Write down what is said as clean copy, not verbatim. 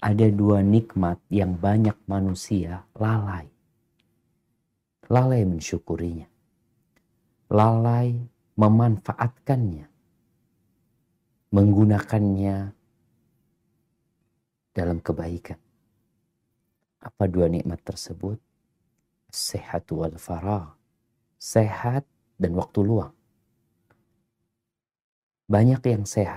ada dua nikmat yang banyak manusia lalai. Lalai mensyukurinya. Lalai memanfaatkannya. Menggunakannya dalam kebaikan. Apa dua nikmat tersebut? Sehat wal faragh. Sehat dan waktu luang. Banyak yang sehat